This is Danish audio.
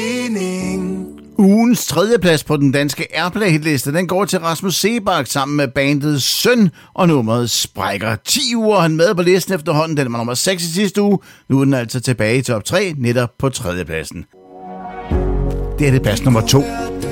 Ugens tredjeplads på den danske Airplay-hitliste, den går til Rasmus Seebach sammen med bandet Søn, og nummeret sprækker 10 uger. Han med på listen efterhånden, den var nummer 6 i sidste uge. Nu er den altså tilbage i top 3, netop på tredjepladsen. Det er det plads nummer 2.